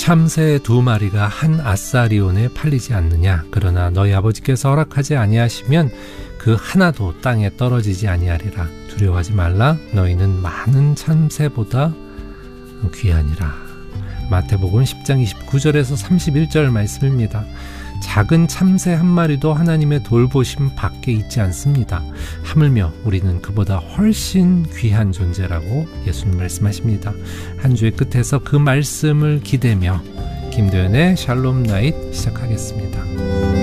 참새 2마리가 한 아사리온에 팔리지 않느냐. 그러나 너희 아버지께서 허락하지 아니하시면 그 하나도 땅에 떨어지지 아니하리라. 두려워하지 말라. 너희는 많은 참새보다 귀하니라. 마태복음 10장 29절에서 31절 말씀입니다. 작은 참새 한 마리도 하나님의 돌보심 밖에 있지 않습니다. 하물며 우리는 그보다 훨씬 귀한 존재라고 예수님 말씀하십니다. 한 주의 끝에서 그 말씀을 기대며 김도연의 샬롬 나잇 시작하겠습니다.